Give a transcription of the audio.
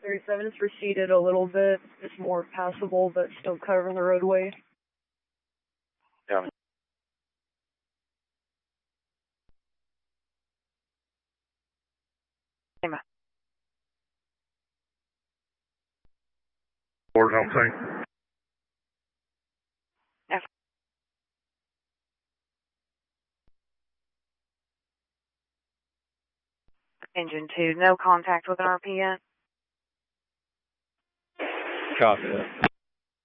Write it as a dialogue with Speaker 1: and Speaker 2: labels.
Speaker 1: 37 is receded a little bit. It's more passable, but still covering the roadway.
Speaker 2: Yeah.
Speaker 3: Board, I'm saying.
Speaker 4: F. Engine 2, no contact with an RPN.
Speaker 2: Copy that.